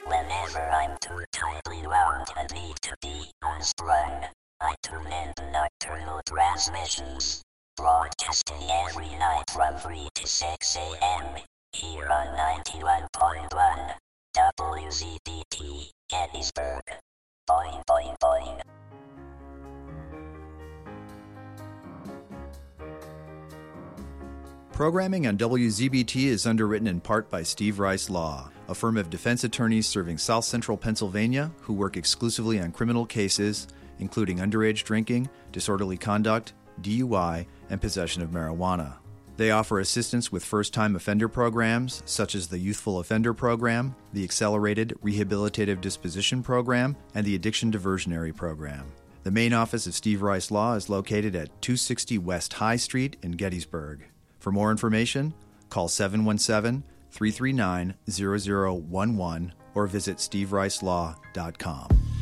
Whenever I'm too tightly wound and need to be unsprung, I tune into Nocturnal Transmissions, broadcasting every night from 3 to 6 a.m. here on 91.1 WZBT Gettysburg. Boing, boing, boing. Programming on WZBT is underwritten in part by Steve Rice Law, a firm of defense attorneys serving South Central Pennsylvania who work exclusively on criminal cases, including underage drinking, disorderly conduct, DUI, and possession of marijuana. They offer assistance with first-time offender programs, such as the Youthful Offender Program, the Accelerated Rehabilitative Disposition Program, and the Addiction Diversionary Program. The main office of Steve Rice Law is located at 260 West High Street in Gettysburg. For more information, call 717-339-0011 or visit stevericelawcom.